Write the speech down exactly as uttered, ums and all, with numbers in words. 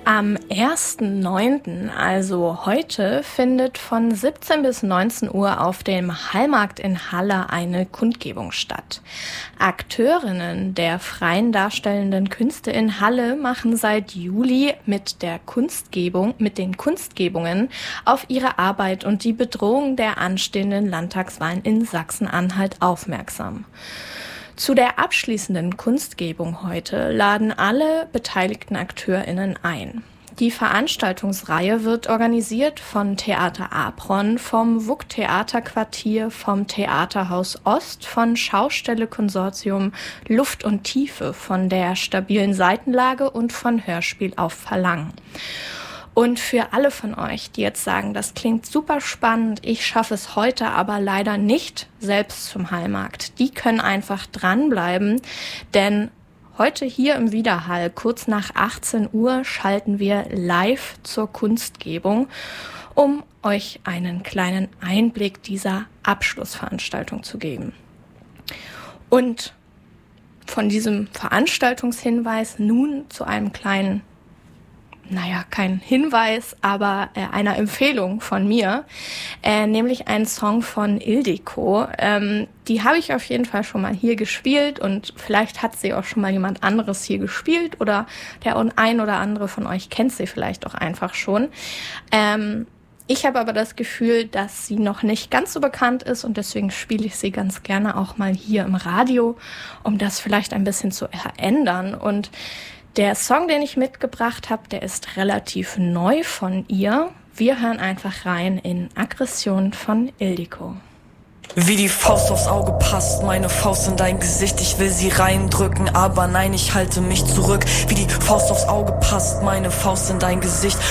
Am ersten neunten, also heute, findet von siebzehn bis neunzehn Uhr auf dem Hallmarkt in Halle eine Kundgebung statt. Akteurinnen der freien darstellenden Künste in Halle machen seit Juli mit der Kunstgebung, mit den Kunstgebungen auf ihre Arbeit und die Bedrohung der anstehenden Landtagswahlen in Sachsen-Anhalt aufmerksam. Zu der abschließenden Kunstgebung heute laden alle beteiligten AkteurInnen ein. Die Veranstaltungsreihe wird organisiert von Theater Apron, vom W U K Theaterquartier, vom Theaterhaus Ost, von Schaustelle Konsortium Luft und Tiefe, von der stabilen Seitenlage und von Hörspiel auf Verlangen. Und für alle von euch, die jetzt sagen, das klingt super spannend, ich schaffe es heute aber leider nicht selbst zum Hallmarkt, die können einfach dranbleiben, denn heute hier im Widerhall, kurz nach achtzehn Uhr, schalten wir live zur Kunstgebung, um euch einen kleinen Einblick dieser Abschlussveranstaltung zu geben. Und von diesem Veranstaltungshinweis nun zu einem kleinen Naja, kein Hinweis, aber äh, einer Empfehlung von mir, äh, nämlich ein Song von Ildiko. Ähm, die habe ich auf jeden Fall schon mal hier gespielt und vielleicht hat sie auch schon mal jemand anderes hier gespielt oder der ein oder andere von euch kennt sie vielleicht auch einfach schon. Ähm, ich habe aber das Gefühl, dass sie noch nicht ganz so bekannt ist und deswegen spiele ich sie ganz gerne auch mal hier im Radio, um das vielleicht ein bisschen zu verändern. Und der Song, den ich mitgebracht habe, der ist relativ neu von ihr. Wir hören einfach rein in Aggression von Ildiko. Wie die Faust aufs Auge passt, meine Faust in dein Gesicht, ich will sie reindrücken, aber nein, ich halte mich zurück. Wie die Faust aufs Auge passt, meine Faust in dein Gesicht.